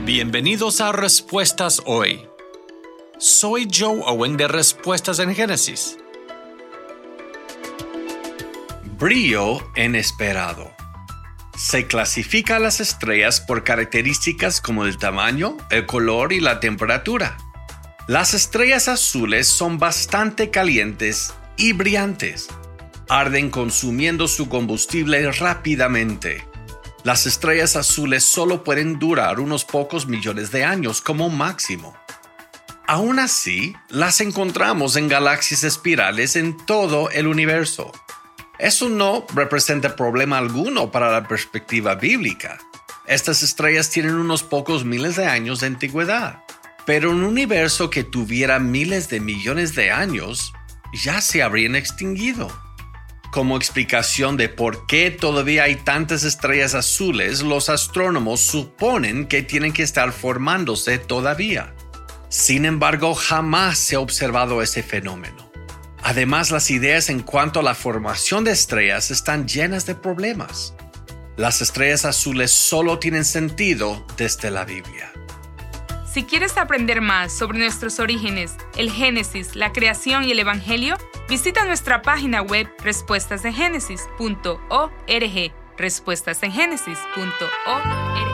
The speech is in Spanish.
Bienvenidos a Respuestas Hoy. Soy Joe Owen de Respuestas en Génesis. Brillo inesperado. Se clasifica a las estrellas por características como el tamaño, el color y la temperatura. Las estrellas azules son bastante calientes y brillantes. Arden consumiendo su combustible rápidamente. Las estrellas azules solo pueden durar unos pocos millones de años como máximo. Aún así, las encontramos en galaxias espirales en todo el universo. Eso no representa problema alguno para la perspectiva bíblica. Estas estrellas tienen unos pocos miles de años de antigüedad. Pero un universo que tuviera miles de millones de años ya se habrían extinguido. Como explicación de por qué todavía hay tantas estrellas azules, los astrónomos suponen que tienen que estar formándose todavía. Sin embargo, jamás se ha observado ese fenómeno. Además, las ideas en cuanto a la formación de estrellas están llenas de problemas. Las estrellas azules solo tienen sentido desde la Biblia. Si quieres aprender más sobre nuestros orígenes, el Génesis, la creación y el Evangelio, visita nuestra página web respuestasengenesis.org. respuestasengenesis.org